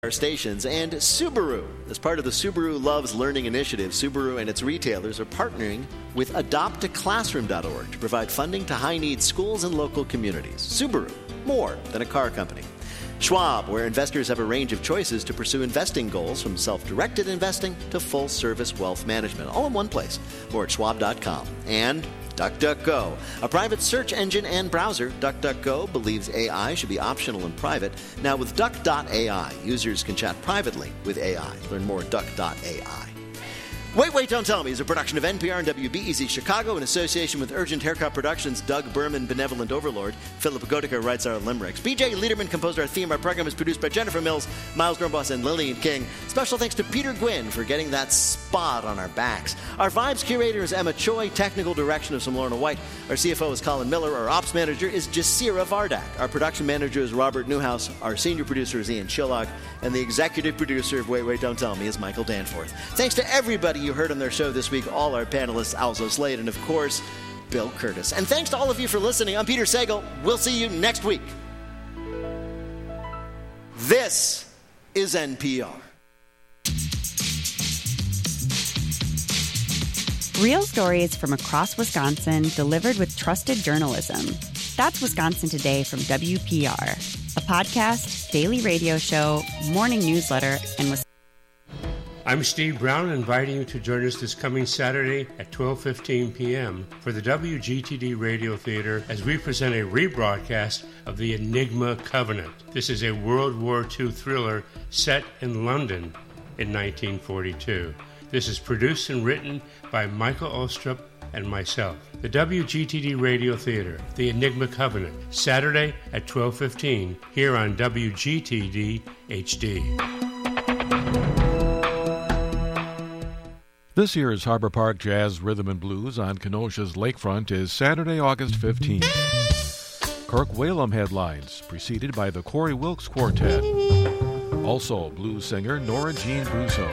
our stations, and Subaru. As part of the Subaru Loves Learning initiative, Subaru and its retailers are partnering with adoptaclassroom.org to provide funding to high-need schools and local communities. Subaru, more than a car company. Schwab, where investors have a range of choices to pursue investing goals, from self-directed investing to full-service wealth management, all in one place. More at schwab.com. And DuckDuckGo, a private search engine and browser. DuckDuckGo believes AI should be optional and private. Now with Duck.ai, users can chat privately with AI. Learn more at Duck.ai. Wait, Don't Tell Me is a production of NPR and WBEZ Chicago in association with Urgent Haircut Productions, Doug Berman, Benevolent Overlord. Philip Gotica writes our limericks. BJ Liederman composed our theme. Our program is produced by Jennifer Mills, Miles Grunboss, and Lillian King. Special thanks to Peter Gwynn for getting that spot on our backs. Our Vibes curator is Emma Choi. Technical direction is from Lorna White. Our CFO is Colin Miller. Our ops manager is Jasira Vardak. Our production manager is Robert Newhouse. Our senior producer is Ian Chillock. And the executive producer of Wait, Don't Tell Me is Michael Danforth. Thanks to everybody you heard on their show this week, all our panelists, Alzo Slade, and of course, Bill Curtis. And thanks to all of you for listening. I'm Peter Sagal. We'll see you next week. This is NPR. Real stories from across Wisconsin, delivered with trusted journalism. That's Wisconsin Today from WPR, a podcast, daily radio show, morning newsletter, and I'm Steve Brown, inviting you to join us this coming Saturday at 12:15 p.m. for the WGTD Radio Theater as we present a rebroadcast of The Enigma Covenant. This is a World War II thriller set in London in 1942. This is produced and written by Michael Ostrup and myself. The WGTD Radio Theater, The Enigma Covenant, Saturday at 12:15 here on WGTD HD. This year's Harbor Park Jazz Rhythm and Blues on Kenosha's lakefront is Saturday, August 15th. Kirk Whalum headlines, preceded by the Corey Wilkes Quartet. Also, blues singer Nora Jean Brousseau.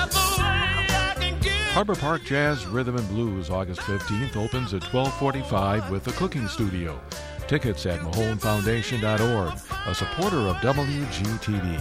Harbor Park Jazz Rhythm and Blues, August 15th, opens at 12:45 with the Cooking Studio. Tickets at MahoneFoundation.org, a supporter of WGTD.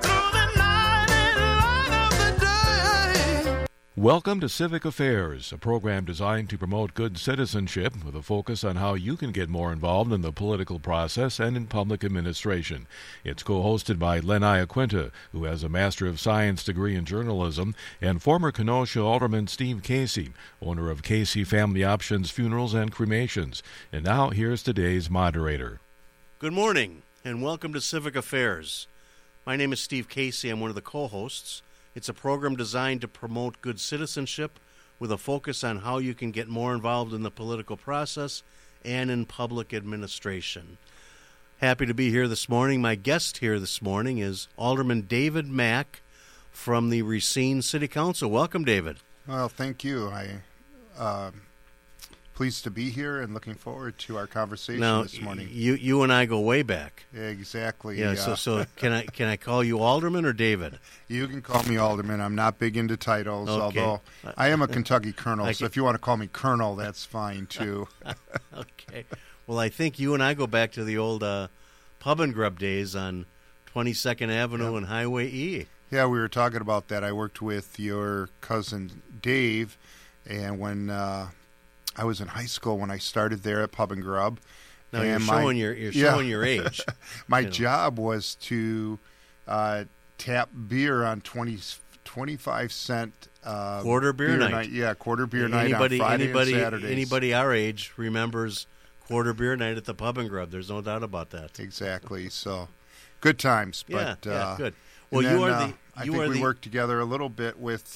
Welcome to Civic Affairs, a program designed to promote good citizenship with a focus on how you can get more involved in the political process and in public administration. It's co-hosted by Len Iaquinta, who has a Master of Science degree in journalism, and former Kenosha Alderman Steve Casey, owner of Casey Family Options Funerals and Cremations. And now, here's today's moderator. Good morning, and welcome to Civic Affairs. My name is Steve Casey. I'm one of the co-hosts. It's a program designed to promote good citizenship with a focus on how you can get more involved in the political process and in public administration. Happy to be here this morning. My guest here this morning is Alderman David Mack from the Racine City Council. Welcome, David. Well, thank you. I'm pleased to be here and looking forward to our conversation this morning. You and I go way back. Exactly. Yeah. So can I call you Alderman or David? You can call me Alderman. I'm not big into titles, although I am a Kentucky Colonel. So if you want to call me Colonel, that's fine too. Okay. Well, I think you and I go back to the old pub and grub days on 22nd Avenue and Highway E. Yeah, we were talking about that. I worked with your cousin Dave, and when I was in high school when I started there at Pub and Grub. Now you're showing your age. My job was to tap beer on 25-cent quarter beer night. Yeah, quarter beer night on Friday and Saturdays. Anybody our age remembers quarter beer night at the Pub and Grub. There's no doubt about that. Exactly. So good times. But, yeah, good. Well, I think we worked together a little bit with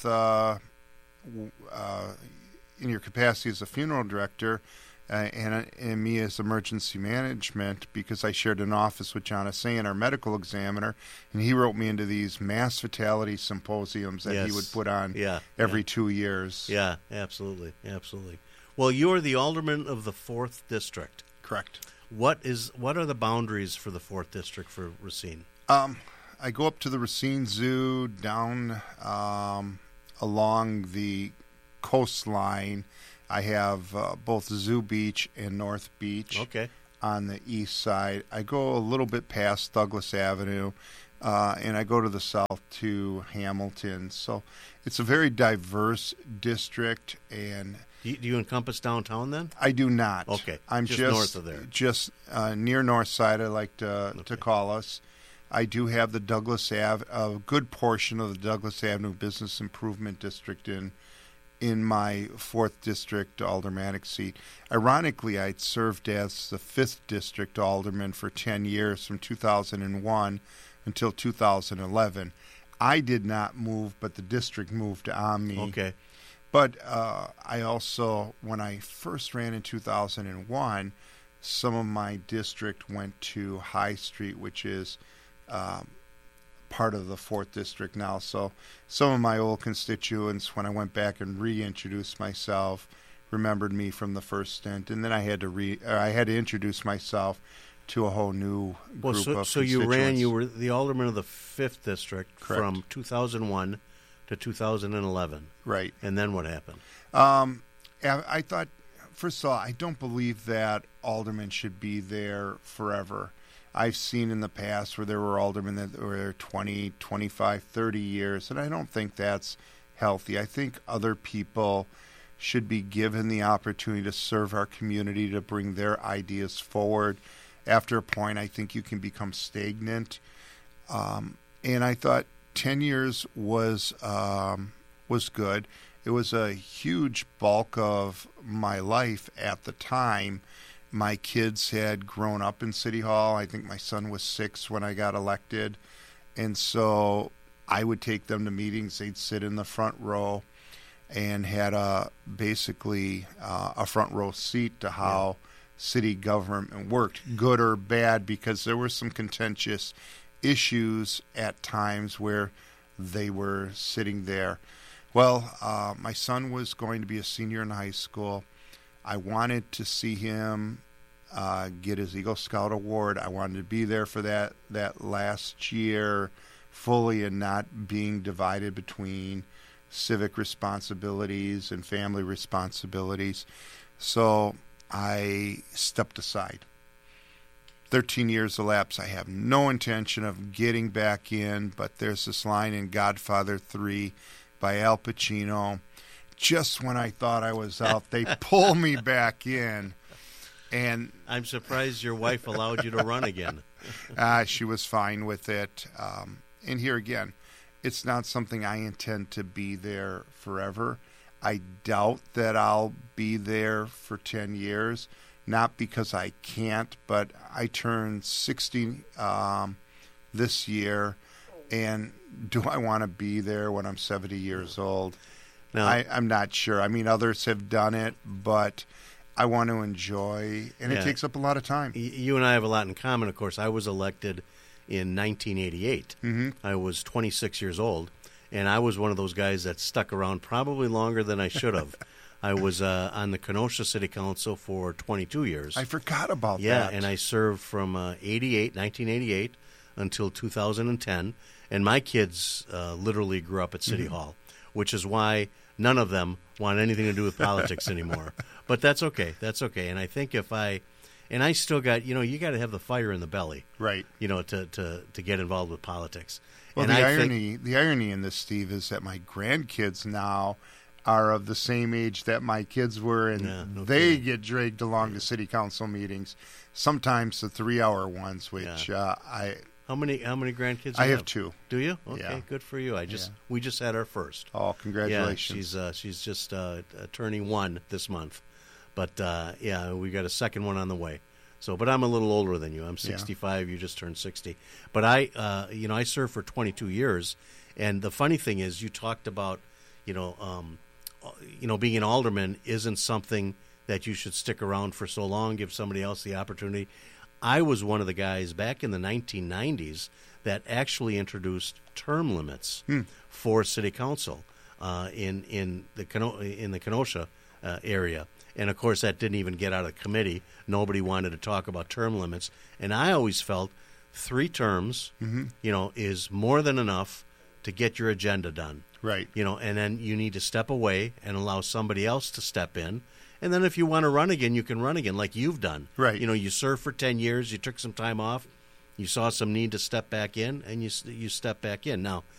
in your capacity as a funeral director and me as emergency management, because I shared an office with John Assayan, our medical examiner, and he wrote me into these mass fatality symposiums that he would put on every 2 years. Yeah, absolutely. Well, you are the alderman of the 4th District. Correct. What are the boundaries for the 4th District for Racine? I go up to the Racine Zoo, down along the coastline. I have both Zoo Beach and North Beach on the east side. I go a little bit past Douglas Avenue, and I go to the south to Hamilton. So it's a very diverse district. And do you encompass downtown then? I do not. Okay, I'm just north of there. Just near North Side, I like to call us. I do have the Douglas Ave, a good portion of the Douglas Avenue Business Improvement District in my 4th District aldermanic seat. Ironically, I'd served as the 5th District alderman for 10 years from 2001 until 2011. I did not move, but the district moved on me. Okay. But I also, when I first ran in 2001, some of my district went to High Street, which is part of the 4th District now. So some of my old constituents, when I went back and reintroduced myself, remembered me from the first stint, and then I had to introduce myself to a whole new group of constituents. So you were the alderman of the 5th District. Correct. From 2001 to 2011. Right. And then what happened? I thought, first of all, I don't believe that aldermen should be there forever. I've seen in the past where there were aldermen that were there 20, 25, 30 years, and I don't think that's healthy. I think other people should be given the opportunity to serve our community, to bring their ideas forward. After a point, I think you can become stagnant. And I thought 10 years was good. It was a huge bulk of my life at the time. My kids had grown up in City Hall. I think my son was 6 when I got elected. And so I would take them to meetings. They'd sit in the front row and had basically a front row seat to how city government worked, good or bad, because there were some contentious issues at times where they were sitting there. Well, my son was going to be a senior in high school. I wanted to see him get his Eagle Scout Award. I wanted to be there for that last year fully and not being divided between civic responsibilities and family responsibilities. So I stepped aside. 13 years elapsed. I have no intention of getting back in, but there's this line in Godfather 3 by Al Pacino. Just when I thought I was out, they pull me back in. And I'm surprised your wife allowed you to run again. She was fine with it. And here again, it's not something I intend to be there forever. I doubt that I'll be there for 10 years, not because I can't, but I turned 60 this year, and do I want to be there when I'm 70 years old? No. I'm not sure. I mean, others have done it, but I want to enjoy, and it takes up a lot of time. You and I have a lot in common, of course. I was elected in 1988. Mm-hmm. I was 26 years old, and I was one of those guys that stuck around probably longer than I should have. I was on the Kenosha City Council for 22 years. I forgot about that. Yeah, and I served from 1988 until 2010, and my kids literally grew up at City Hall, which is why none of them want anything to do with politics anymore. But that's okay. That's okay. And I think and I still got, you got to have the fire in the belly, right? To get involved with politics. Well, and the irony in this, Steve, is that my grandkids now are of the same age that my kids were, and they get dragged along to city council meetings, sometimes the 3-hour ones, which How many grandkids? I have 2. Do you? Okay, yeah. Good for you. We just had our first. Oh, congratulations! Yeah, she's just turning 1 this month, but we got a second one on the way. So, but I'm a little older than you. I'm 65. You just turned 60. But I served for 22 years, and the funny thing is, you talked about, being an alderman isn't something that you should stick around for so long. Give somebody else the opportunity. I was one of the guys back in the 1990s that actually introduced term limits for city council in the Kenosha area. And, of course, that didn't even get out of committee. Nobody wanted to talk about term limits. And I always felt 3 terms, is more than enough to get your agenda done. Right. And then you need to step away and allow somebody else to step in. And then if you want to run again, you can run again like you've done. Right. You served for 10 years, you took some time off, You saw some need to step back in, and you step back in. Now,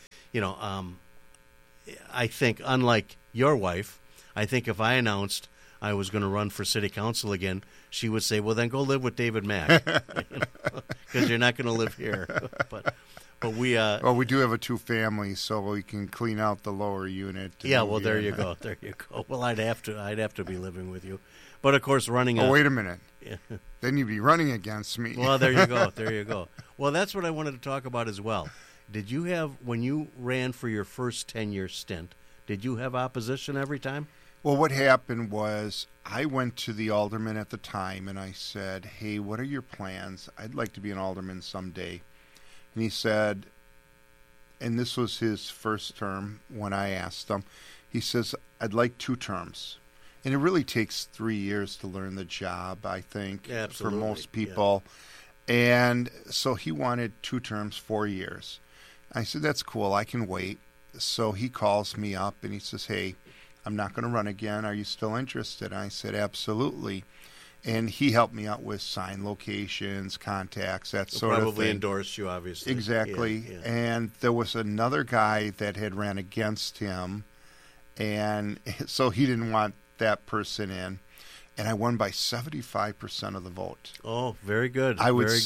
I think, unlike your wife, I think if I announced I was going to run for city council again, she would say, well, then go live with David Mack, because you're not going to live here. But we... well, we do have a two-family, so we can clean out the lower unit. Yeah, well, there you go. There you go. Well, I'd have to be living with you. But, of course, running... wait a minute. Yeah. Then you'd be running against me. Well, there you go. There you go. Well, that's what I wanted to talk about as well. Did you have, when you ran for your first 10-year stint, did you have opposition every time? Well, what happened was I went to the alderman at the time, and I said, hey, what are your plans? I'd like to be an alderman someday. And he said, and this was his first term when I asked him, he says, I'd like 2 terms. And it really takes 3 years to learn the job, I think, for most people. Yeah. And so he wanted 2 terms, 4 years. I said, that's cool. I can wait. So he calls me up, and he says, hey, I'm not going to run again. Are you still interested? I said, absolutely. And he helped me out with sign locations, contacts, that sort of thing. Probably endorsed you, obviously. Exactly. Yeah. And there was another guy that had ran against him, and so he didn't want that person in. And I won by 75% of the vote. Oh, very good. I would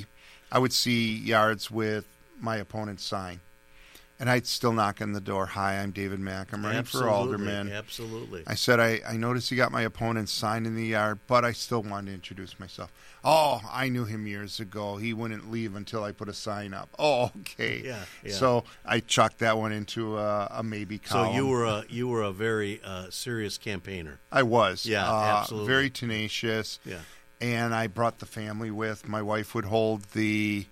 see yards with my opponent's sign. And I'd still knock on the door. Hi, I'm David Mack. I'm running for alderman. Absolutely. I said, I noticed he got my opponent's sign in the yard, but I still wanted to introduce myself. Oh, I knew him years ago. He wouldn't leave until I put a sign up. Oh, okay. Yeah. So I chucked that one into a maybe column. So you were a very serious campaigner. I was. Yeah, absolutely. Very tenacious. Yeah. And I brought the family with. My wife would hold the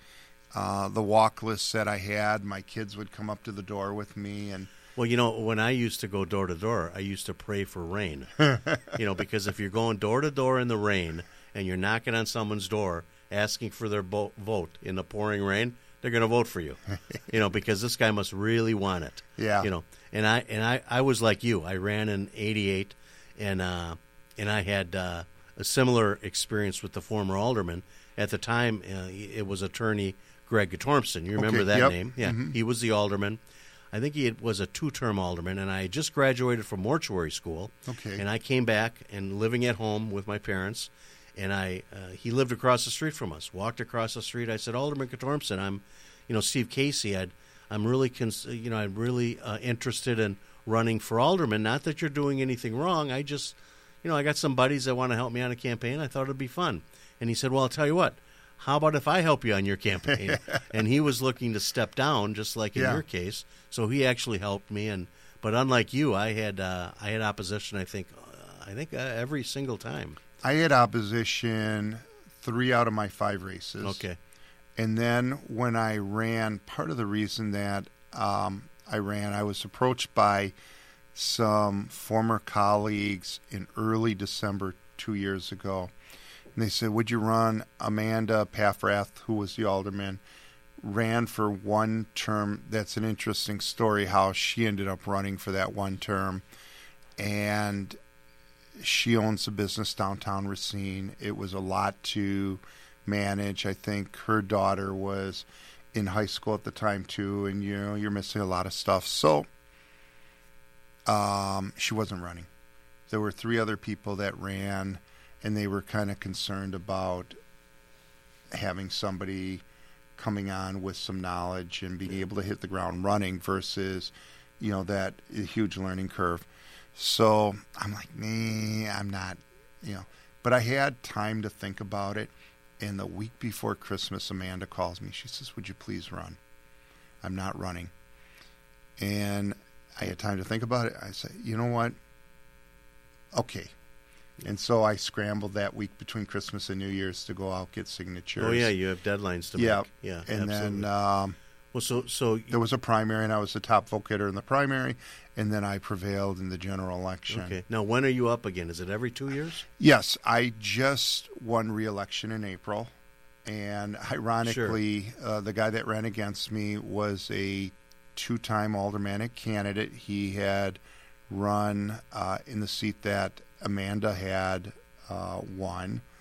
walk list that I had. My kids would come up to the door with me. And well, when I used to go door to door, I used to pray for rain. Because if you're going door to door in the rain and you're knocking on someone's door asking for their vote in the pouring rain, they're going to vote for you. Because this guy must really want it. Yeah. And I was like you. I ran in '88, and I had a similar experience with the former alderman. At the time, it was attorney Greg Guttormson. You remember that name? Yeah. Mm-hmm. He was the alderman. I think he was a 2-term alderman, and I had just graduated from mortuary school. Okay. And I came back and living at home with my parents, and he lived across the street from us. Walked across the street. I said, Alderman Guttormson, I'm Steve Casey. I'm really interested in running for alderman. Not that you're doing anything wrong. I just, I got some buddies that want to help me on a campaign. I thought it'd be fun. And he said, well, I'll tell you what. How about if I help you on your campaign? And he was looking to step down, just like in your case. So he actually helped me. But unlike you, I had opposition. I think every single time. I had opposition 3 out of my 5 races. Okay. And then when I ran, part of the reason that I ran, I was approached by some former colleagues in early December 2 years ago. And they said, would you run? Amanda Paffrath, who was the alderman, ran for 1 term. That's an interesting story, how she ended up running for that 1 term. And she owns a business downtown Racine. It was a lot to manage. I think her daughter was in high school at the time, too, and, you're missing a lot of stuff. So she wasn't running. There were 3 other people that ran, and they were kind of concerned about having somebody coming on with some knowledge and being able to hit the ground running versus, that huge learning curve. So I'm like, I'm not, But I had time to think about it, and the week before Christmas, Amanda calls me. She says, would you please run? I'm not running. And I had time to think about it. I said, you know what? Okay. And so I scrambled that week between Christmas and New Year's to go out, get signatures. Oh, yeah, you have deadlines to make. Yeah, and absolutely. Then so there was a primary, and I was the top vote getter in the primary, and then I prevailed in the general election. Okay. Now, when are you up again? Is it every 2 years? Yes. I just won re-election in April, and ironically, the guy that ran against me was a 2-time aldermanic candidate. He had run in the seat that Amanda had won,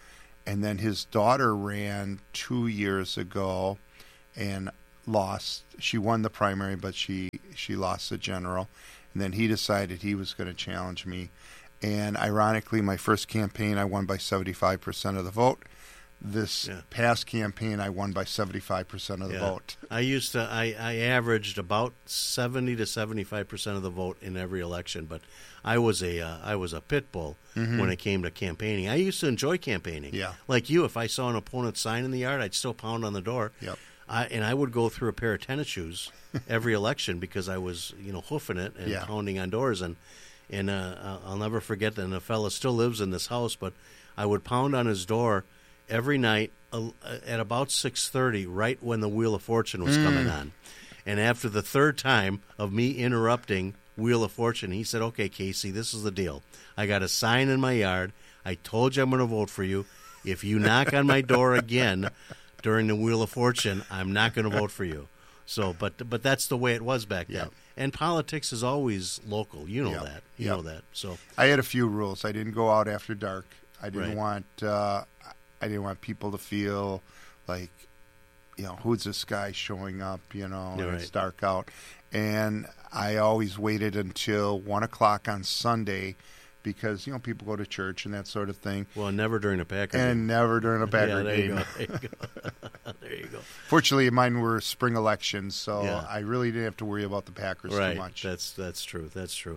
And then his daughter ran 2 years ago and lost. She won the primary, but she lost the general. And then he decided he was going to challenge me. And ironically, my first campaign, I won by 75% of the vote. This past campaign, I won by 75% of the vote. I averaged about 70 to 75% of the vote in every election, but I was a pit bull when it came to campaigning. I used to enjoy campaigning. Yeah. Like you, if I saw an opponent's sign in the yard, I'd still pound on the door. Yep. And I would go through a pair of tennis shoes every election because I was, hoofing it and pounding on doors. And I'll never forget that. And a fella still lives in this house, but I would pound on his door every night at about 6:30, right when the Wheel of Fortune was coming on. And after the third time of me interrupting Wheel of Fortune, he said, "Okay, Casey, this is the deal. I got a sign in my yard. I told you I'm going to vote for you. If you knock on my door again during the Wheel of Fortune, I'm not going to vote for you." So, but that's the way it was back then. And politics is always local. You know that. You know that. So I had a few rules. I didn't go out after dark. I didn't want people to feel like, who's this guy showing up, it's dark out. And I always waited until 1 o'clock on Sunday because, people go to church and that sort of thing. Well, never during a Packer game. And never during a Packer game. There you go. There you go. Fortunately, mine were spring elections, so I really didn't have to worry about the Packers too much. That's true. That's true.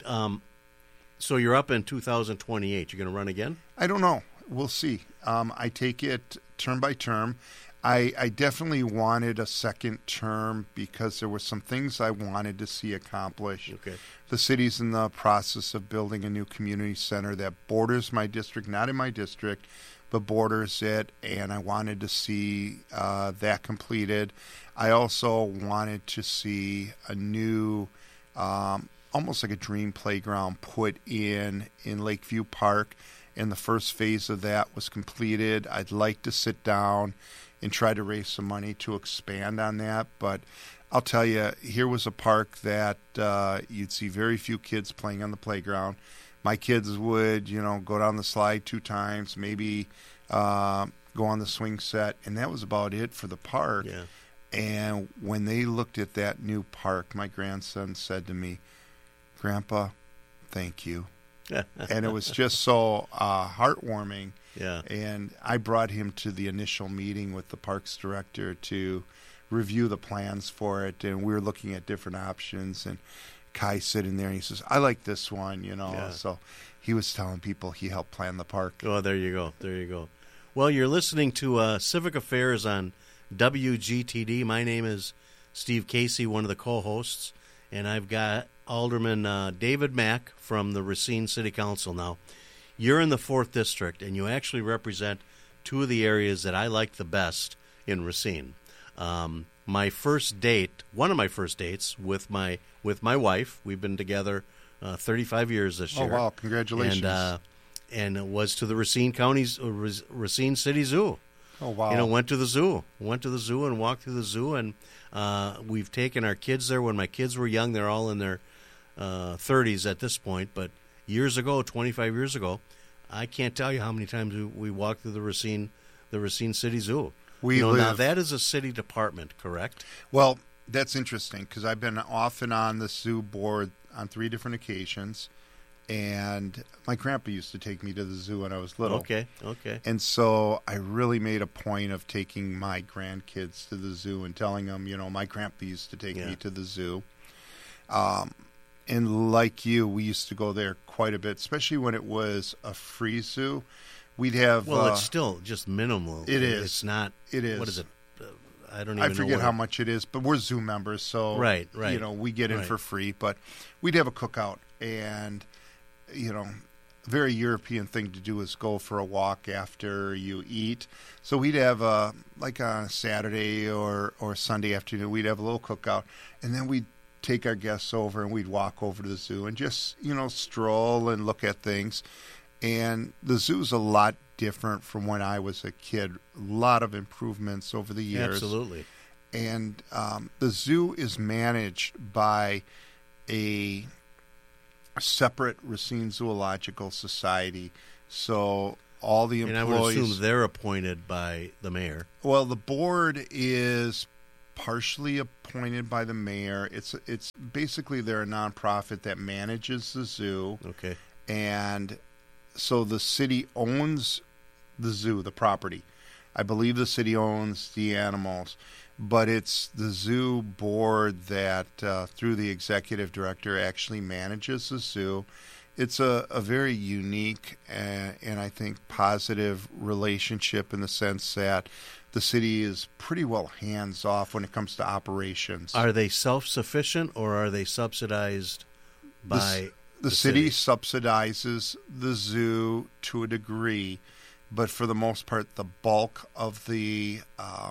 So you're up in 2028. You're going to run again? I don't know. We'll see. I take it term by term. I definitely wanted a second term because there were some things I wanted to see accomplished. Okay. The city's in the process of building a new community center that borders my district, not in my district, but borders it, and I wanted to see that completed. I also wanted to see a new, almost like a dream playground put in Lakeview Park. And the first phase of that was completed. I'd like to sit down and try to raise some money to expand on that. But I'll tell you, here was a park that you'd see very few kids playing on the playground. My kids would, go down the slide 2 times, maybe go on the swing set, and that was about it for the park. Yeah. And when they looked at that new park, my grandson said to me, "Grandpa, thank you." And it was just so heartwarming. Yeah. And I brought him to the initial meeting with the parks director to review the plans for it, and we were looking at different options. And Kai's sitting there, and he says, "I like this one," So he was telling people he helped plan the park. Oh, there you go. There you go. Well, you're listening to Civic Affairs on WGTD. My name is Steve Casey, one of the co-hosts, and I've got Alderman David Mack from the Racine City Council. Now, you're in the 4th District, and you actually represent 2 of the areas that I like the best in Racine. One of my first dates with my wife, we've been together 35 years this year. Oh, wow, congratulations. And it was to the Racine City Zoo. Oh, wow. Went to the zoo and walked through the zoo, and we've taken our kids there when my kids were young. They're all in their 30s at this point, but years ago, 25 years ago, I can't tell you how many times we walked through the Racine City Zoo. Now that is a city department, correct? Well, that's interesting because I've been off and on the zoo board on 3 different occasions, and my grandpa used to take me to the zoo when I was little. Okay. And so I really made a point of taking my grandkids to the zoo and telling them, my grandpa used to take me to the zoo. And like you, we used to go there quite a bit, especially when it was a free zoo. We'd have... Well, it's still just minimal. It is. It's not... It is. What is it? I don't even know. I forget how much it is, but we're zoo members, so... Right. We get in for free. But we'd have a cookout, and, very European thing to do is go for a walk after you eat. So we'd have, like on a Saturday or Sunday afternoon, we'd have a little cookout, and then we'd take our guests over and we'd walk over to the zoo and just, stroll and look at things. And the zoo's a lot different from when I was a kid. A lot of improvements over the years. Absolutely. And the zoo is managed by a separate Racine Zoological Society. So all the And employees. I would assume they're appointed by the mayor. Well, the board is partially appointed by the mayor. It's basically they're a nonprofit that manages the zoo, Okay. and so the city owns the zoo, the property. I believe the city owns the animals, but it's the zoo board that, through the executive director, actually manages the zoo. It's a very unique and I think positive relationship in the sense that the city is pretty well hands-off when it comes to operations. Are they self-sufficient or are they subsidized by the city subsidizes the zoo to a degree, but for the most part, the bulk of the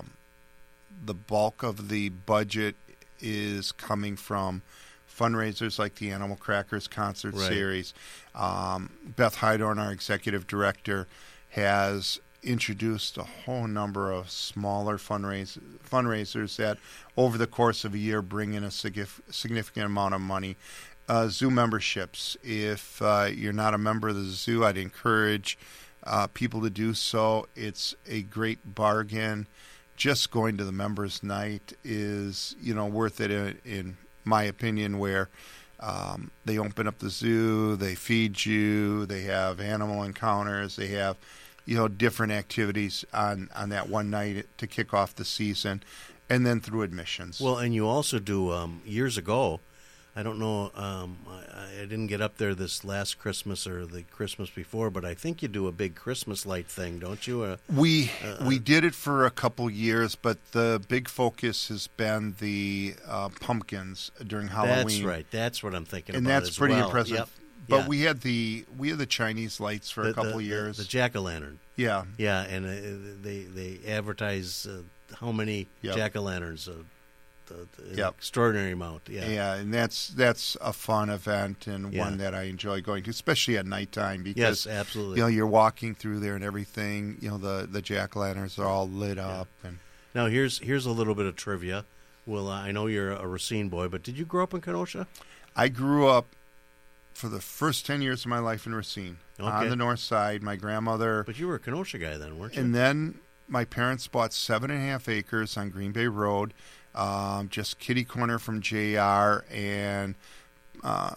budget is coming from fundraisers like the Animal Crackers concert series. Beth Hydorn, our executive director, has introduced a whole number of smaller fundraisers that over the course of a year bring in a significant amount of money. Zoo memberships. If you're not a member of the zoo, I'd encourage people to do so. It's a great bargain. Just going to the members' night is, worth it in my opinion, where they open up the zoo, they feed you, they have animal encounters, they have different activities on that one night to kick off the season, and then through admissions. Well, and you also do, years ago, I don't know, I didn't get up there this last Christmas or the Christmas before, but I think you do a big Christmas light thing, don't you? We did it for a couple years, but the big focus has been the pumpkins during Halloween. That's right. That's what I'm thinking and about that's as pretty well. impressive. Yep. But Yeah. we had the Chinese lights for a couple years. The jack-o'-lantern. Yeah. Yeah, and they advertise how many jack-o'-lanterns, extraordinary amount. Yeah, and that's a fun event and one that I enjoy going to, especially at nighttime because yes, absolutely. You're walking through there and everything. The jack-o'-lanterns are all lit up. And now here's a little bit of trivia. Well, I know you're a Racine boy, but did you grow up in Kenosha? I grew up for the first 10 years of my life in Racine on the north side. My grandmother. But you were a Kenosha guy then, weren't you? And then my parents bought 7.5 acres on Green Bay Road. Just kitty corner from JR, and a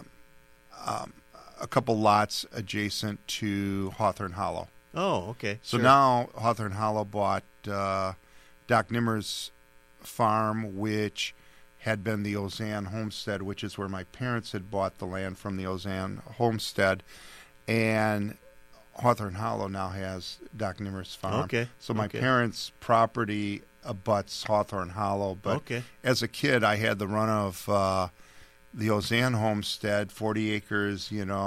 couple lots adjacent to Hawthorne Hollow. Oh, okay. So sure. now Hawthorne Hollow bought Doc Nimmer's farm, which had been the Ozanne homestead, which is where my parents had bought the land from the Ozanne homestead. And Hawthorne Hollow now has Doc Nimmer's farm. Okay. So my parents' property abuts Hawthorne Hollow. But as a kid, I had the run of the Ozanne homestead, 40 acres,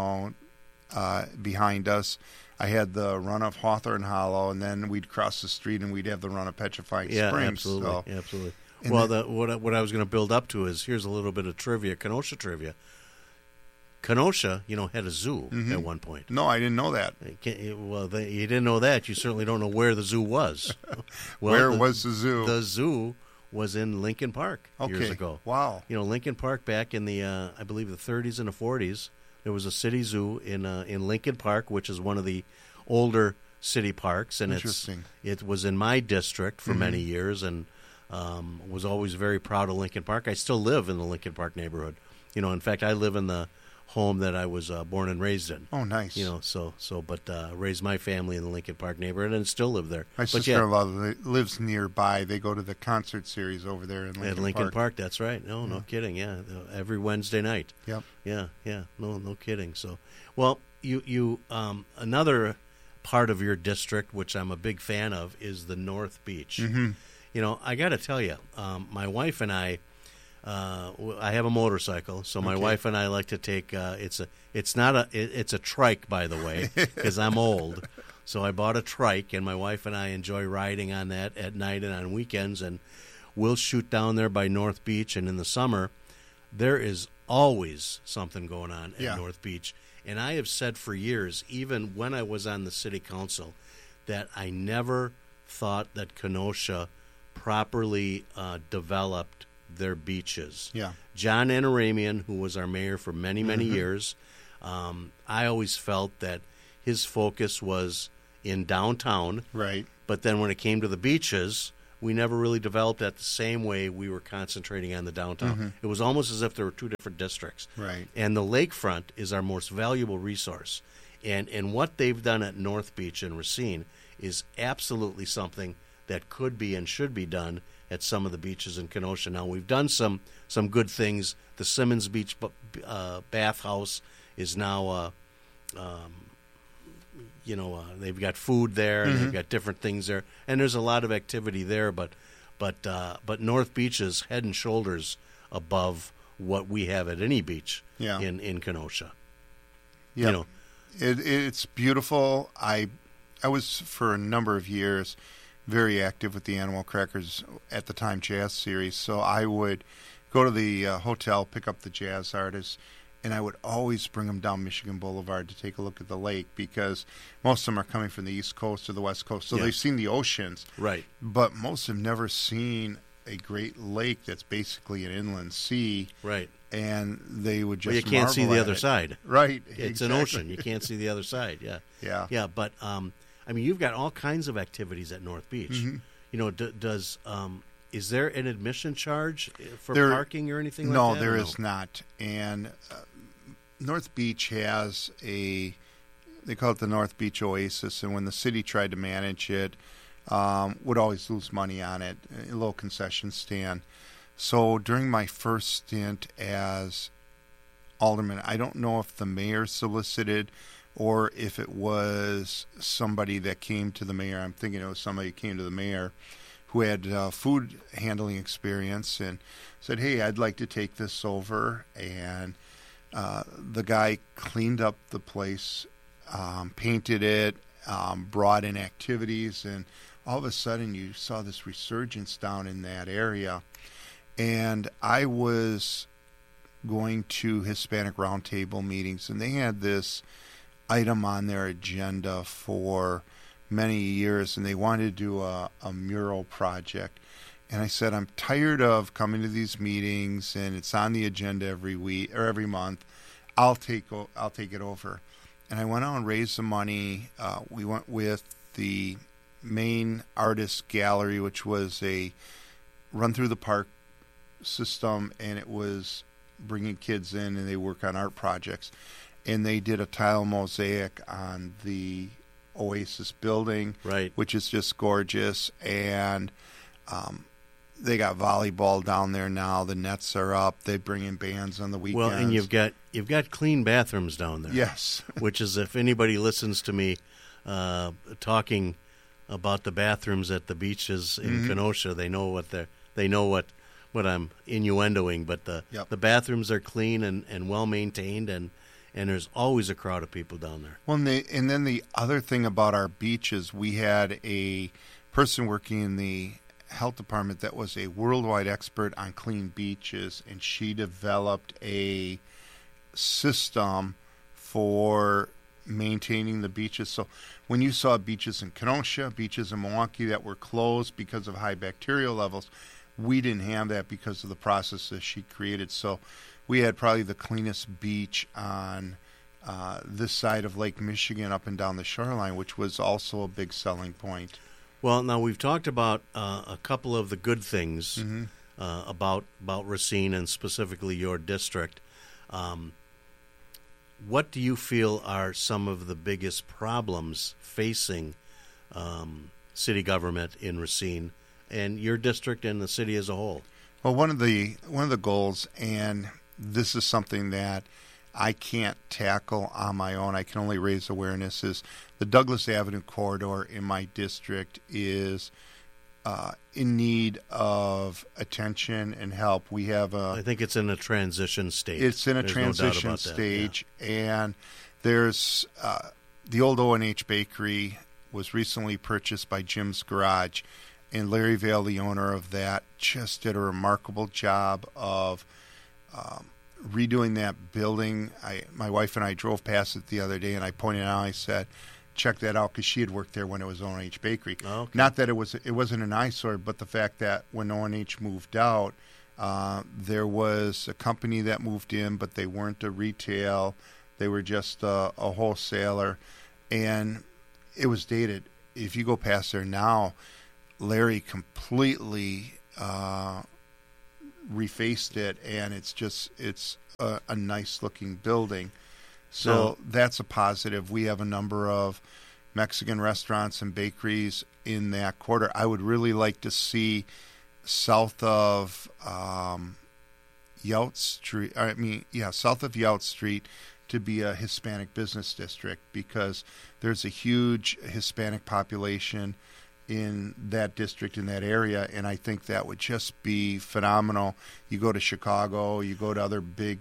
behind us. I had the run of Hawthorne Hollow, and then we'd cross the street and we'd have the run of Petrifying Springs. Absolutely, absolutely. Well, what I was going to build up to is here's a little bit of trivia, Kenosha trivia. Kenosha, had a zoo at one point. No, I didn't know that. Well, you didn't know that. You certainly don't know where the zoo was. Well, where was the zoo? The zoo was in Lincoln Park years ago. Wow. Lincoln Park back in the, I believe, the 30s and the 40s. There was a city zoo in Lincoln Park, which is one of the older city parks, and it was in my district for many years, and was always very proud of Lincoln Park. I still live in the Lincoln Park neighborhood. In fact, I live in the home that I was born and raised in. Oh, nice. But raised my family in the Lincoln Park neighborhood and still live there. My sister-in-law lives nearby. They go to the concert series over there in Lincoln Park. At Lincoln Park, that's right. No kidding. Yeah, every Wednesday night. Yep. Yeah. No kidding. So, well, you another part of your district, which I'm a big fan of, is the North Beach. Mm-hmm. I got to tell you, my wife and I have a motorcycle, so my wife and I like to take. It's a trike, by the way, because I'm old. So I bought a trike, and my wife and I enjoy riding on that at night and on weekends. And we'll shoot down there by North Beach. And in the summer, there is always something going on at North Beach. And I have said for years, even when I was on the city council, that I never thought that Kenosha properly developed their beaches. Yeah. John Anaramian, who was our mayor for many, many years, I always felt that his focus was in downtown. Right. But then when it came to the beaches, we never really developed that the same way we were concentrating on the downtown. It was almost as if there were two different districts. Right. And the lakefront is our most valuable resource. And what they've done at North Beach and Racine is absolutely something that could be and should be done at some of the beaches in Kenosha. Now, we've done some good things. The Simmons Beach bathhouse is now, they've got food there, and they've got different things there, and there's a lot of activity there. But North Beach is head and shoulders above what we have at any beach in Kenosha. Yeah, you know, it's beautiful. I was for a number of years very active with the Animal Crackers at the time jazz series, so I would go to the hotel, pick up the jazz artists, and I would always bring them down Michigan Boulevard to take a look at the lake, because most of them are coming from the East Coast or the West Coast, so they've seen the oceans. Right. But most have never seen a great lake that's basically an inland sea. Right. And they would just you can't see the marvel other at it. Right. Right. It's exactly. an ocean. You can't see the other side. Yeah. Yeah. Yeah, but you've got all kinds of activities at North Beach. You know, is there an admission charge for parking or anything like that? No, there is not. And North Beach has they call it the North Beach Oasis, and when the city tried to manage it, would always lose money on it, a little concession stand. So during my first stint as alderman, I don't know if the mayor solicited or if it was somebody that came to the mayor. I'm thinking it was somebody who came to the mayor who had food handling experience and said, hey, I'd like to take this over. And the guy cleaned up the place, painted it, brought in activities, and all of a sudden you saw this resurgence down in that area. And I was going to Hispanic Roundtable meetings, and they had this item on their agenda for many years, and they wanted to do a mural project. And I said, I'm tired of coming to these meetings, and it's on the agenda every week or every month. I'll take it over. And I went out and raised the money. We went with the Maine Artist Gallery, which was a run through the park system, and it was bringing kids in, and they work on art projects. And they did a tile mosaic on the Oasis building, right, which is just gorgeous. And they got volleyball down there now. The nets are up. They bring in bands on the weekends. Well, and you've got clean bathrooms down there. Yes. Which is, if anybody listens to me talking about the bathrooms at the beaches in Kenosha, they know what I'm innuendoing. But the bathrooms are clean and well maintained, and there's always a crowd of people down there. Well, and then the other thing about our beaches, we had a person working in the health department that was a worldwide expert on clean beaches, and she developed a system for maintaining the beaches. So when you saw beaches in Kenosha, beaches in Milwaukee that were closed because of high bacterial levels, we didn't have that because of the processes she created. So we had probably the cleanest beach on this side of Lake Michigan up and down the shoreline, which was also a big selling point. Well, now we've talked about a couple of the good things about Racine and specifically your district. What do you feel are some of the biggest problems facing city government in Racine and your district and the city as a whole? Well, one of the goals, and this is something that I can't tackle on my own, I can only raise awareness, is the Douglas Avenue corridor in my district is in need of attention and help. We have I think it's in a transition stage. It's in a transition stage, and there's the old O&H Bakery was recently purchased by Jim's Garage, and Larry Vail, the owner of that, just did a remarkable job of redoing that building. My wife and I drove past it the other day, and I pointed out, I said, check that out, because she had worked there when it was O&H Bakery. Oh, okay. Not that it wasn't an eyesore, but the fact that when O&H moved out, there was a company that moved in, but they weren't a retail. They were just a wholesaler. And it was dated. If you go past there now, Larry completely refaced it, and it's a nice looking building. So that's a positive. We have a number of Mexican restaurants and bakeries in that quarter. I would really like to see south of Yout Street. South of Yout Street to be a Hispanic business district, because there's a huge Hispanic population in that district, in that area, and I think that would just be phenomenal. You go to Chicago, you go to other big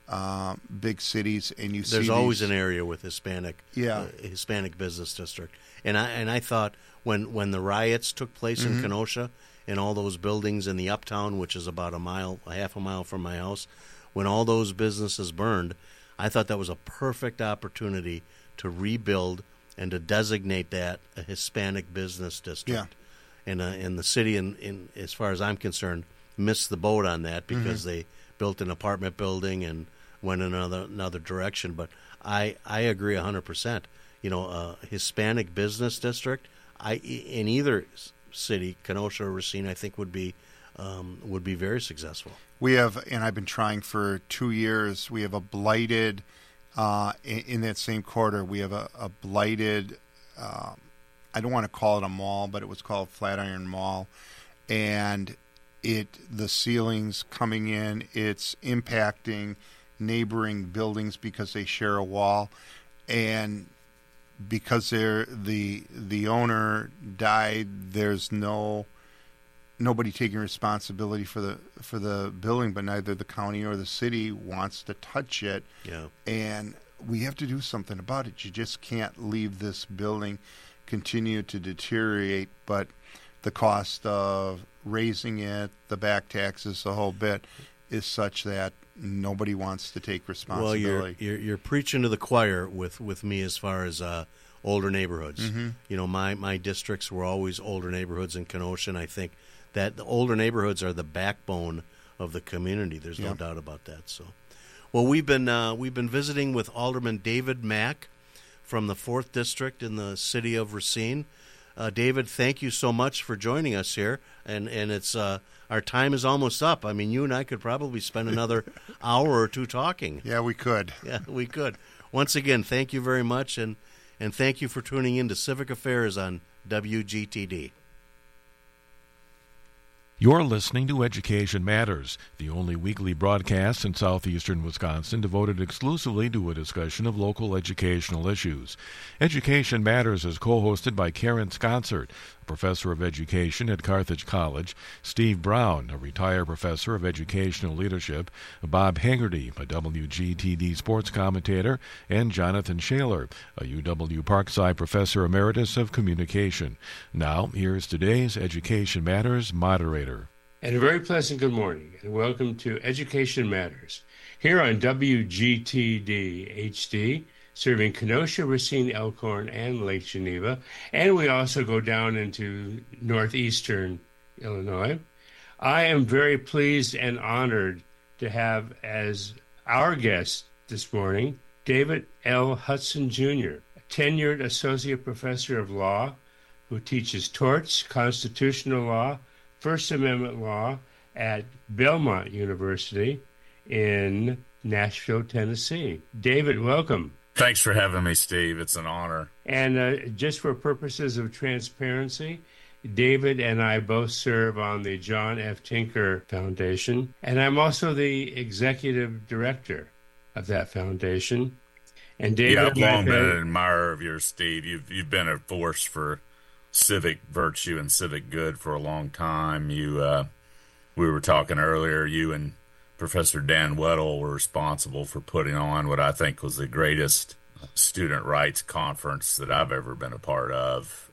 cities, and there's always an area with Hispanic business district. And I thought when the riots took place in Kenosha, and all those buildings in the Uptown, which is about half a mile from my house, when all those businesses burned, I thought that was a perfect opportunity to rebuild and to designate that a Hispanic business district. Yeah. And the city, in as far as I'm concerned, missed the boat on that, because they built an apartment building and went in another direction. But I agree 100%. A Hispanic business district, in either city, Kenosha or Racine, I think would be very successful. We have, and I've been trying for 2 years, we have a blighted, in that same quarter, we have a blighted, I don't want to call it a mall, but it was called Flatiron Mall. And the ceilings coming in, it's impacting neighboring buildings because they share a wall. And because the owner died, there's nobody taking responsibility for the building, but neither the county or the city wants to touch it. Yeah. And we have to do something about it. You just can't leave this building continue to deteriorate, but the cost of raising it, the back taxes, the whole bit is such that nobody wants to take responsibility. Well, you're preaching to the choir with me as far as older neighborhoods. My districts were always older neighborhoods in Kenosha, and I think that the older neighborhoods are the backbone of the community. There's no doubt about that. So, well, we've been visiting with Alderman David Mack from the 4th District in the city of Racine. David, thank you so much for joining us here, and it's our time is almost up. I mean, you and I could probably spend another hour or two talking. Yeah, we could. Yeah, we could. Once again, thank you very much, and thank you for tuning in to Civic Affairs on WGTD. You're listening to Education Matters, the only weekly broadcast in southeastern Wisconsin devoted exclusively to a discussion of local educational issues. Education Matters is co-hosted by Karen Sconsert, a professor of education at Carthage College, Steve Brown, a retired professor of educational leadership, Bob Haggerty, a WGTD sports commentator, and Jonathan Shaler, a UW Parkside professor emeritus of communication. Now, here's today's Education Matters moderator. And a very pleasant good morning, and welcome to Education Matters, here on WGTD HD, serving Kenosha, Racine, Elkhorn, and Lake Geneva, and we also go down into northeastern Illinois. I am very pleased and honored to have as our guest this morning David L. Hudson, Jr., a tenured associate professor of law who teaches torts, constitutional law, First Amendment law at Belmont University in Nashville, Tennessee. David, welcome. Thanks for having me, Steve. It's an honor. And just for purposes of transparency, David and I both serve on the John F. Tinker Foundation, and I'm also the executive director of that foundation. And David, I've long been an admirer of yours, Steve. You've been a force for civic virtue and civic good for a long time. We were talking earlier, you and Professor Dan Weddle were responsible for putting on what I think was the greatest student rights conference that I've ever been a part of.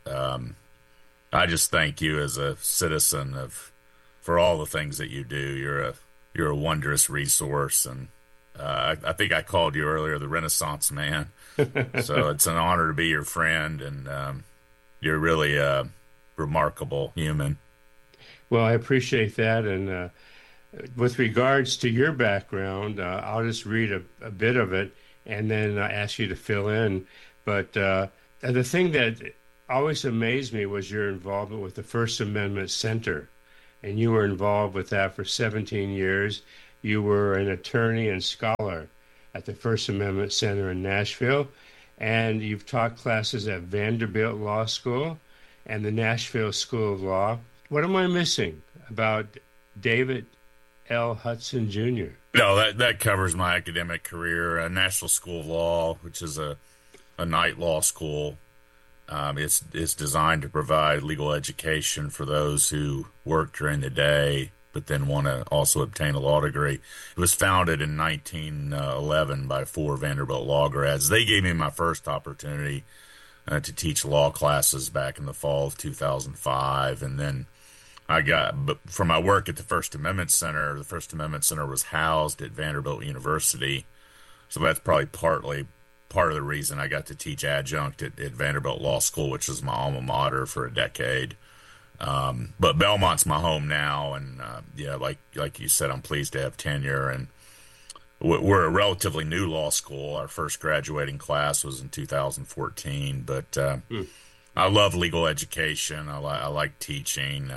I just thank you as a citizen for all the things that you do. You're a wondrous resource, and I think I called you earlier the Renaissance man. So it's an honor to be your friend, and you're really a remarkable human. Well, I appreciate that. And with regards to your background, I'll just read a bit of it and then ask you to fill in. But the thing that always amazed me was your involvement with the First Amendment Center. And you were involved with that for 17 years. You were an attorney and scholar at the First Amendment Center in Nashville. And you've taught classes at Vanderbilt Law School and the Nashville School of Law. What am I missing about David L. Hudson Jr.? No, that covers my academic career. National School of Law, which is a night law school. It's designed to provide legal education for those who work during the day, but then want to also obtain a law degree. It was founded in 1911 by 4 Vanderbilt law grads. They gave me my first opportunity to teach law classes back in the fall of 2005, and then but for my work at the First Amendment Center was housed at Vanderbilt University, so that's probably part of the reason I got to teach adjunct at Vanderbilt Law School, which is my alma mater for a decade. But Belmont's my home now, and like you said, I'm pleased to have tenure. And we're a relatively new law school. Our first graduating class was in 2014, but I love legal education. I like teaching.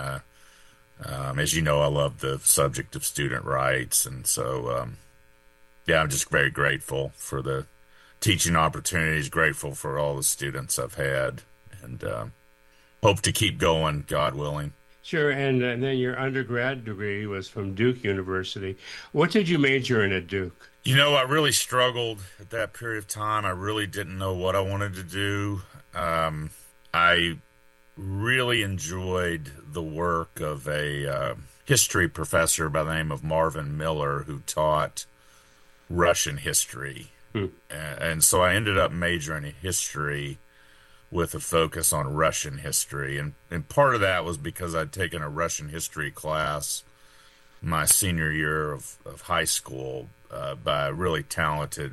As you know, I love the subject of student rights, and so I'm just very grateful for the teaching opportunities, grateful for all the students I've had, and hope to keep going, God willing. Sure, and then your undergrad degree was from Duke University. What did you major in at Duke? You know, I really struggled at that period of time. I really didn't know what I wanted to do. I really enjoyed the work of a history professor by the name of Marvin Miller, who taught Russian history. And so I ended up majoring in history with a focus on Russian history. And part of that was because I'd taken a Russian history class my senior year of high school by a really talented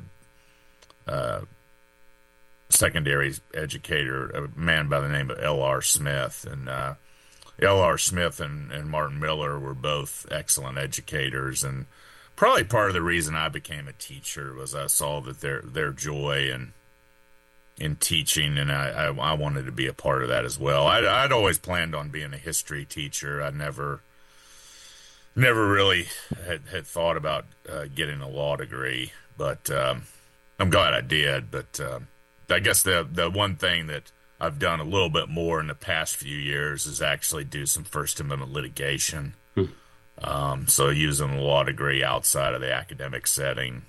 secondary educator, a man by the name of L.R. Smith. And L.R. Smith and Martin Miller were both excellent educators, and probably part of the reason I became a teacher was I saw that their joy in teaching, and I wanted to be a part of that as well. I'd always planned on being a history teacher. I never really had thought about getting a law degree, but I'm glad I did. But I guess the one thing that I've done a little bit more in the past few years is actually do some First Amendment litigation. So using a law degree outside of the academic setting,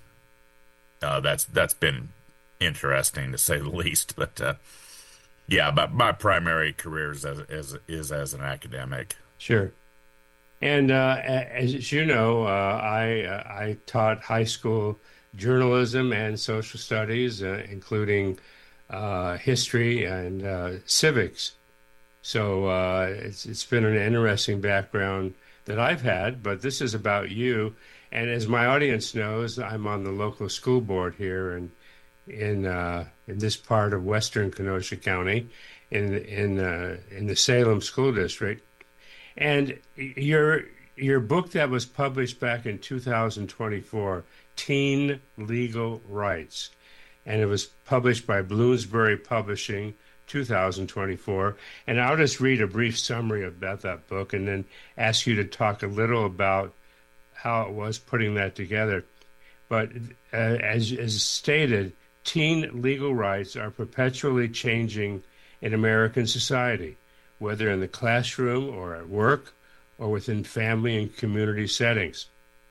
that's been interesting to say the least. But but my primary career is as an academic. Sure. And as you know, I taught high school journalism and social studies, including history and civics. So it's been an interesting background that I've had, but this is about you. And as my audience knows, I'm on the local school board here in this part of western Kenosha County, in the Salem School District. And your book that was published back in 2024, Teen Legal Rights, and it was published by Bloomsbury Publishing, 2024. And I'll just read a brief summary about that book and then ask you to talk a little about how it was putting that together. But as stated, teen legal rights are perpetually changing in American society, whether in the classroom or at work or within family and community settings.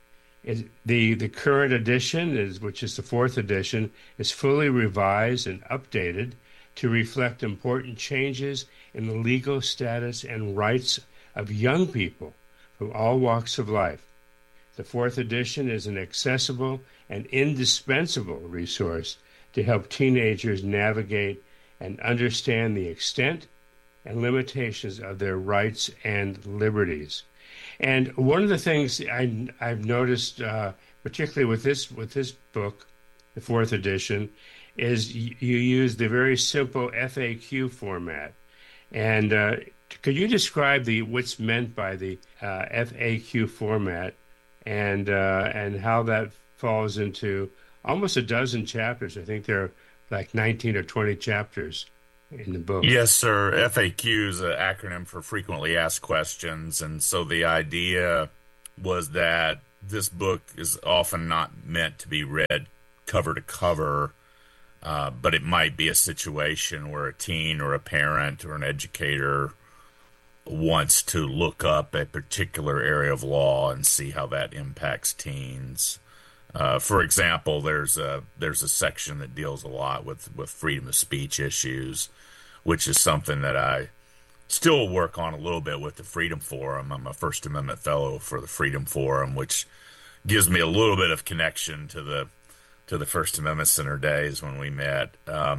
The current edition, which is the 4th edition, is fully revised and updated to reflect important changes in the legal status and rights of young people from all walks of life. The 4th edition is an accessible and indispensable resource to help teenagers navigate and understand the extent and limitations of their rights and liberties. And one of the things I've noticed, particularly with this book, the 4th edition, is you use the very simple FAQ format. And could you describe what's meant by the FAQ format and how that falls into almost a dozen chapters? I think there are like 19 or 20 chapters. in the book. Yes, sir. FAQ is an acronym for frequently asked questions. And so the idea was that this book is often not meant to be read cover to cover, but it might be a situation where a teen or a parent or an educator wants to look up a particular area of law and see how that impacts teens. For example, there's a section that deals a lot with freedom of speech issues, which is something that I still work on a little bit with the Freedom Forum. I'm a First Amendment fellow for the Freedom Forum, which gives me a little bit of connection to the First Amendment Center days when we met.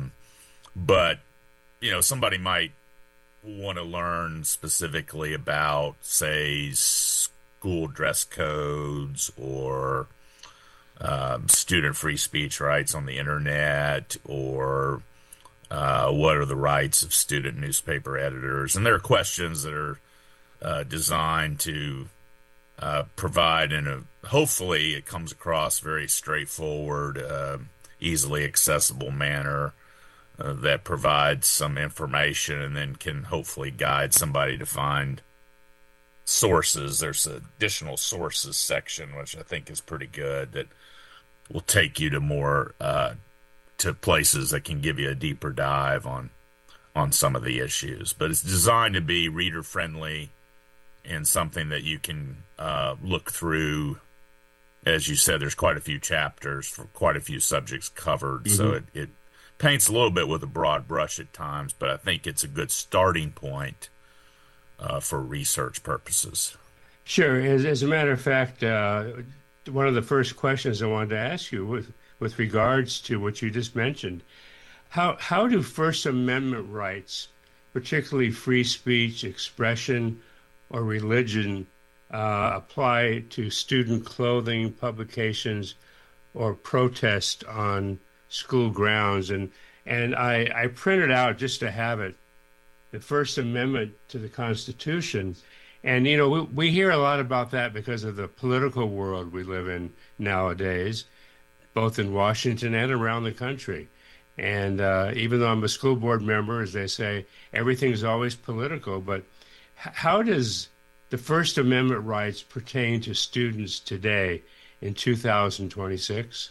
But somebody might want to learn specifically about, say, school dress codes or student free speech rights on the internet, or what are the rights of student newspaper editors. And there are questions that are designed to provide hopefully it comes across very straightforward, easily accessible manner that provides some information and then can hopefully guide somebody to find sources. There's an additional sources section, which I think is pretty good, that will take you to more to places that can give you a deeper dive on some of the issues. But it's designed to be reader friendly and something that you can look through. As you said, there's quite a few chapters for quite a few subjects covered, mm-hmm. So it paints a little bit with a broad brush at times, but I think it's a good starting point for research purposes. Sure. As a matter of fact, one of the first questions I wanted to ask you with regards to what you just mentioned, how do First Amendment rights, particularly free speech, expression, or religion, apply to student clothing, publications, or protest on school grounds? And I printed out, just to have it, the First Amendment to the Constitution. And, we hear a lot about that because of the political world we live in nowadays, both in Washington and around the country. And even though I'm a school board member, as they say, everything's always political. But how does the First Amendment rights pertain to students today in 2026?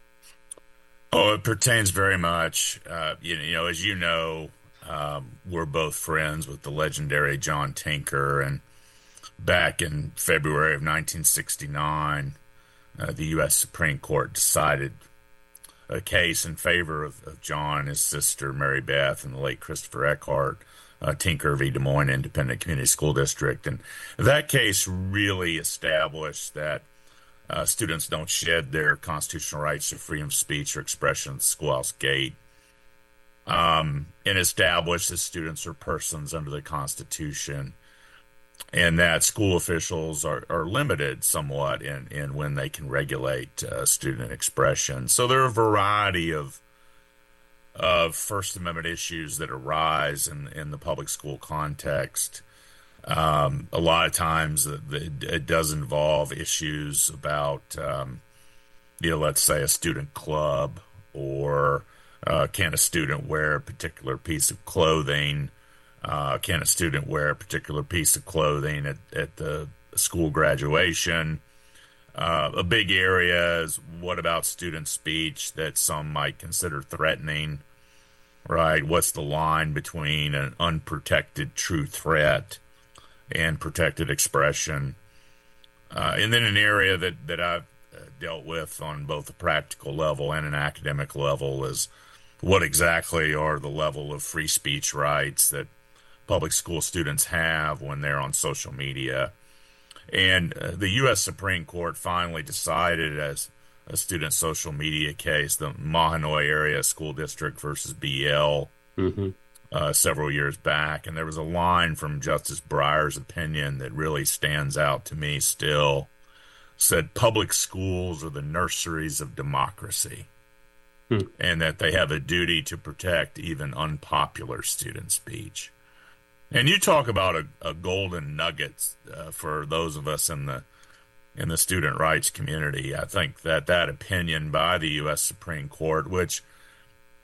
Oh, it pertains very much. As you know, we're both friends with the legendary John Tinker, and back in February of 1969, the U.S. Supreme Court decided a case in favor of John and his sister Mary Beth and the late Christopher Eckhart, Tinker v. Des Moines Independent Community School District. And that case really established that students don't shed their constitutional rights to freedom of speech or expression at the schoolhouse gate, and established that students are persons under the Constitution, and that school officials are limited somewhat in when they can regulate student expression. So there are a variety of First Amendment issues that arise in the public school context. A lot of times it does involve issues about, let's say a student club, or can a student wear a particular piece of clothing? Can a student wear a particular piece of clothing at the school graduation? A big area is, what about student speech that some might consider threatening, right? What's the line between an unprotected true threat and protected expression? And then an area that I've dealt with on both a practical level and an academic level is, what exactly are the level of free speech rights that public school students have when they're on social media? And the U.S. Supreme Court finally decided, as a student social media case, the Mahanoy Area School District versus BL, several years back. And there was a line from Justice Breyer's opinion that really stands out to me still. Said public schools are the nurseries of democracy, and that they have a duty to protect even unpopular student speech. And you talk about a golden nugget for those of us in the student rights community. I think that opinion by the U.S. Supreme Court, which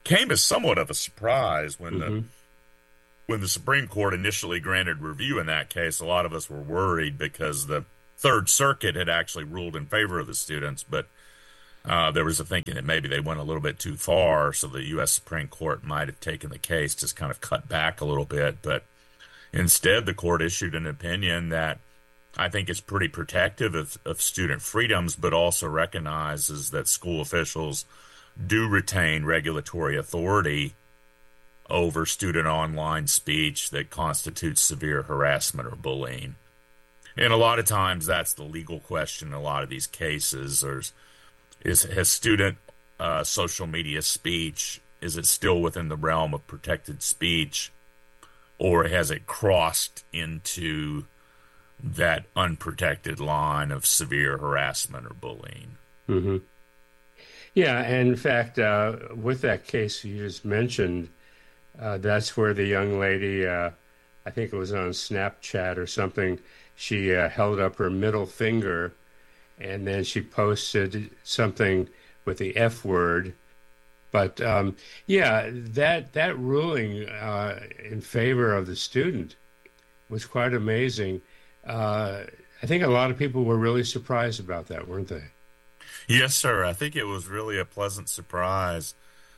came as somewhat of a surprise when the Supreme Court initially granted review in that case. A lot of us were worried because the Third Circuit had actually ruled in favor of the students, but there was a thinking that maybe they went a little bit too far, so the U.S. Supreme Court might have taken the case, just kind of cut back a little bit. But instead, the court issued an opinion that I think is pretty protective of student freedoms, but also recognizes that school officials do retain regulatory authority over student online speech that constitutes severe harassment or bullying. And a lot of times that's the legal question in a lot of these cases. Has student social media speech, is it still within the realm of protected speech, or has it crossed into that unprotected line of severe harassment or bullying? Mm-hmm. Yeah, and in fact, with that case you just mentioned, that's where the young lady, I think it was on Snapchat or something, she held up her middle finger, and then she posted something with the F word. But that ruling in favor of the student was quite amazing. I think a lot of people were really surprised about that, weren't they? Yes, sir. I think it was really a pleasant surprise.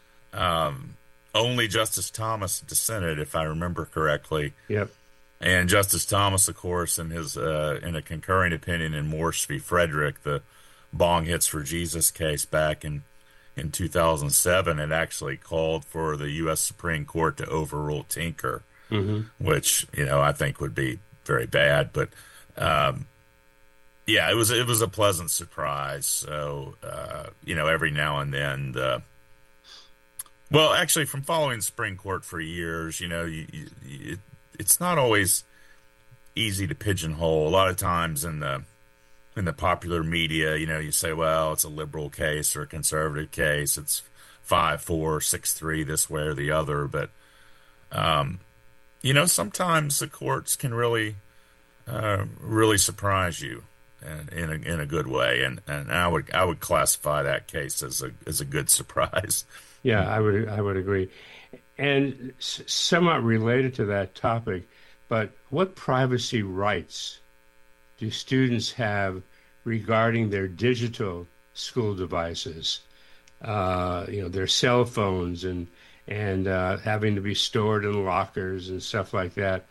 Only Justice Thomas dissented, if I remember correctly. Yep. And Justice Thomas, of course, in his in a concurring opinion in Morse v. Frederick, the Bong Hits for Jesus case back in 2007, had actually called for the U.S. Supreme Court to overrule Tinker, which I think would be very bad. But it was a pleasant surprise. So every now and then actually, from following the Supreme Court for years, it's not always easy to pigeonhole. A lot of times in the popular media, you say, well, it's a liberal case or a conservative case. It's 5-4, 6-3 this way or the other. But sometimes the courts can really surprise you in a good way, and I would classify that case as a good surprise. Yeah, I would agree. And somewhat related to that topic, but what privacy rights do students have regarding their digital school devices? Their cell phones and having to be stored in lockers and stuff like that.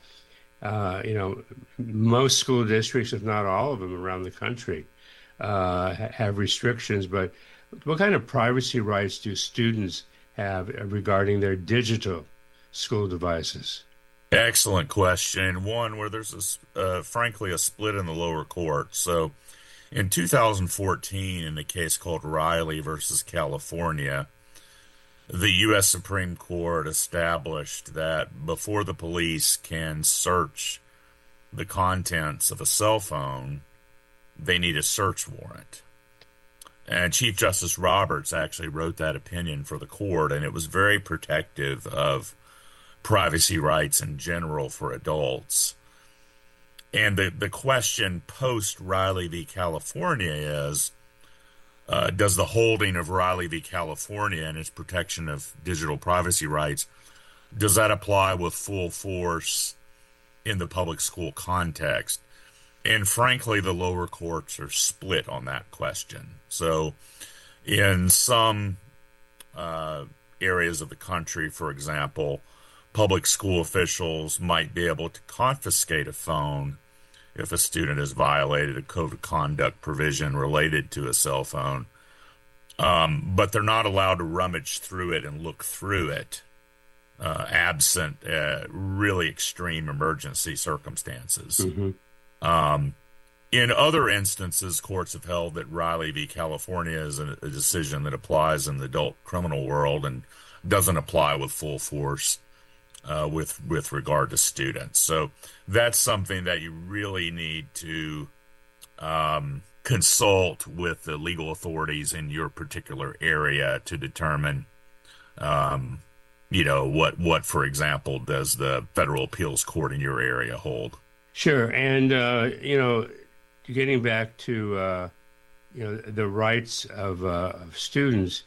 Most school districts, if not all of them around the country, have restrictions. But what kind of privacy rights do students have regarding their digital school devices? Excellent question. One where there's frankly a split in the lower court. So in 2014, in a case called Riley versus California, the U.S. Supreme Court established that before the police can search the contents of a cell phone, they need a search warrant. And Chief Justice Roberts actually wrote that opinion for the court, and it was very protective of privacy rights in general for adults. And the question post Riley v. California is, does the holding of Riley v. California and its protection of digital privacy rights, does that apply with full force in the public school context? And frankly, the lower courts are split on that question. So in some areas of the country, for example, public school officials might be able to confiscate a phone if a student has violated a code of conduct provision related to a cell phone. But they're not allowed to rummage through it and look through it, absent really extreme emergency circumstances. In other instances, courts have held that Riley v. California is a decision that applies in the adult criminal world and doesn't apply with full force with regard to students. So that's something that you really need to consult with the legal authorities in your particular area to determine, what, for example, does the federal appeals court in your area hold? Sure. And, getting back to the rights of students.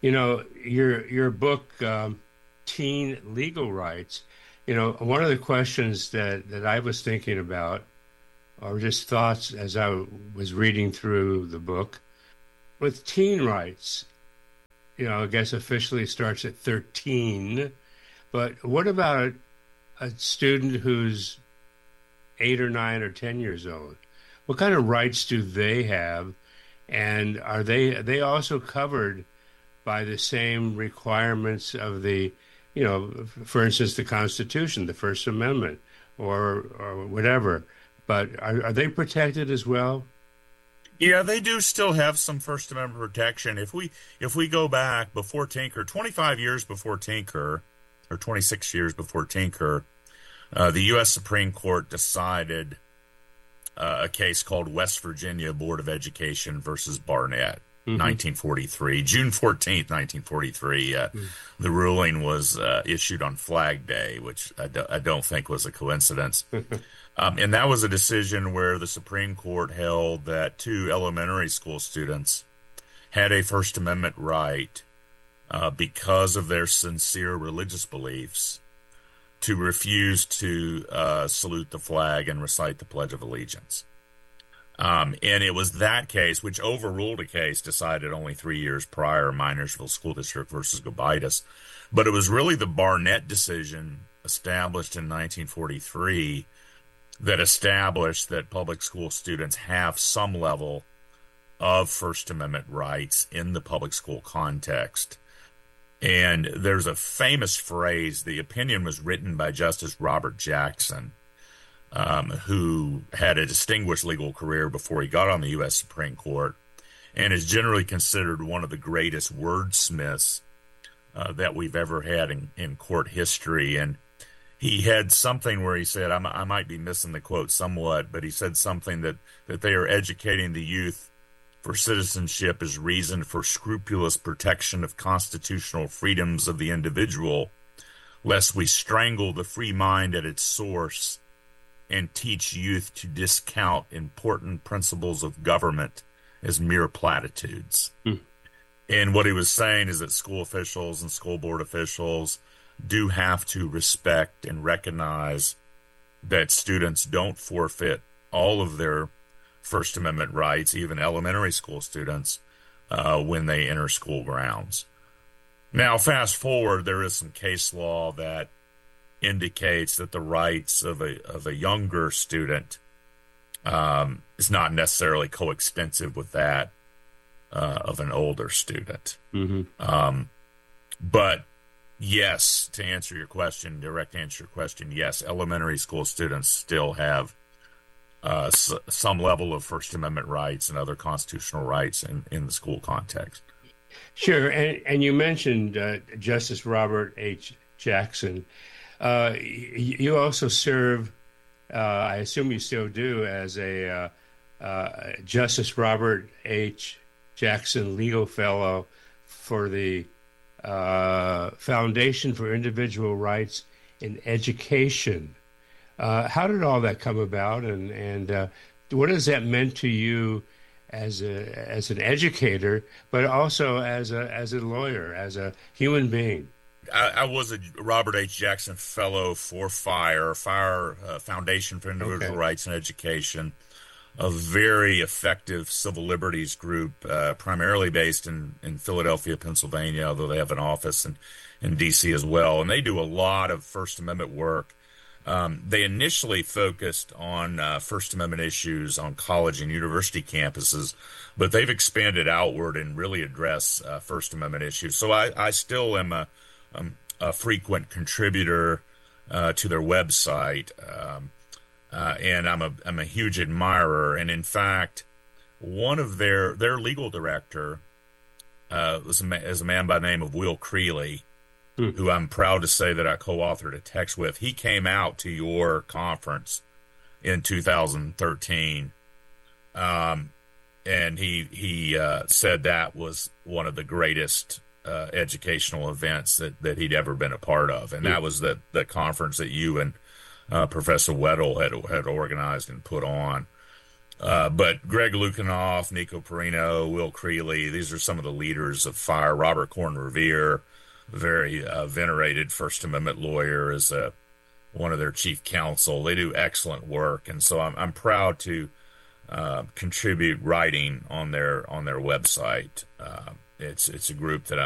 Your book, Teen Legal Rights. One of the questions that I was thinking about, or just thoughts as I was reading through the book, with teen rights, I guess officially starts at 13, but what about a student who's 8 or 9 or 10 years old? What kind of rights do they have? And are they also covered by the same requirements of the, for instance, the Constitution, the First Amendment, or whatever? But are they protected as well? Yeah, they do still have some First Amendment protection. If we go back before Tinker, 25 years before Tinker, or 26 years before Tinker, the U.S. Supreme Court decided a case called West Virginia Board of Education versus Barnett, 1943. June 14th, 1943. The ruling was issued on Flag Day, which I don't think was a coincidence. And that was a decision where the Supreme Court held that 2 elementary school students had a First Amendment right because of their sincere religious beliefs to refuse to salute the flag and recite the Pledge of Allegiance. And it was that case, which overruled a case decided only 3 years prior, Minersville School District versus Gobitis. But it was really the Barnett decision established in 1943 that established that public school students have some level of First Amendment rights in the public school context. And there's a famous phrase, the opinion was written by Justice Robert Jackson, who had a distinguished legal career before he got on the U.S. Supreme Court, and is generally considered one of the greatest wordsmiths that we've ever had in court history. And he had something where he said, I might be missing the quote somewhat, but he said something that they are educating the youth for citizenship as reason for scrupulous protection of constitutional freedoms of the individual, lest we strangle the free mind at its source and teach youth to discount important principles of government as mere platitudes. And what he was saying is that school officials and school board officials do have to respect and recognize that students don't forfeit all of their First Amendment rights, even elementary school students, when they enter school grounds. Now, fast forward, there is some case law that indicates that the rights of a younger student is not necessarily coextensive with that of an older student. But yes, to answer your question, direct answer your question, yes, elementary school students still have some level of First Amendment rights and other constitutional rights in the school context. Sure, and you mentioned Justice Robert H. Jackson. You also serve, I assume you still do, as a Justice Robert H. Jackson Legal Fellow for the Foundation for Individual Rights in Education. How did all that come about, and what has that meant to you as an educator, but also as a lawyer, as a human being? I was a Robert H. Jackson Fellow for FIRE Foundation for Individual Rights in Education, a very effective civil liberties group, primarily based in Philadelphia, Pennsylvania, although they have an office in D.C. as well. And they do a lot of First Amendment work. They initially focused on First Amendment issues on college and university campuses, but they've expanded outward and really address First Amendment issues. So I still am a frequent contributor to their website, and I'm a huge admirer. And in fact, one of their legal director is a man by the name of Will Creeley, who I'm proud to say that I co-authored a text with. He came out to your conference in 2013, and he said that was one of the greatest educational events that he'd ever been a part of, and that was the conference that you and Professor Weddle had organized and put on. But Greg Lukianoff, Nico Perino, Will Creeley, these are some of the leaders of FIRE. Robert Corn Revere, very venerated First Amendment lawyer, is one of their chief counsel. They do excellent work, and so I'm proud to contribute writing on their website. It's a group that